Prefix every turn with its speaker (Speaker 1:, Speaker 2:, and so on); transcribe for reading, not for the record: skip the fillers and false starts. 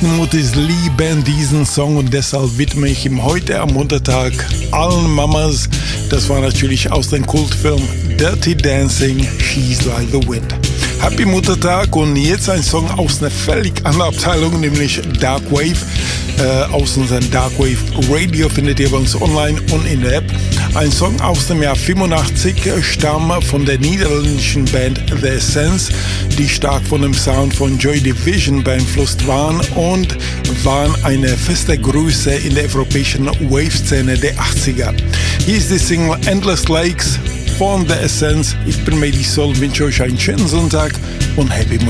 Speaker 1: meisten Muttis lieben diesen Song und deshalb widme ich ihm heute am Muttertag allen Mamas. Das war natürlich aus dem Kultfilm Dirty Dancing, She's Like the Wind. Happy Muttertag und jetzt ein Song aus einer völlig anderen Abteilung, nämlich Dark Wave. Aus unserem Dark Wave Radio findet ihr bei uns online und in der App. Ein Song aus dem Jahr 85 stammt von der niederländischen Band The Essence, die stark von dem Sound von Joy Division beeinflusst waren und waren eine feste Größe in der europäischen Wave-Szene der 80er. Hier ist die Single Endless Lakes von The Essence. Ich bin Mehdi Sol, wünsche euch einen schönen Sonntag und Happy Muttertag.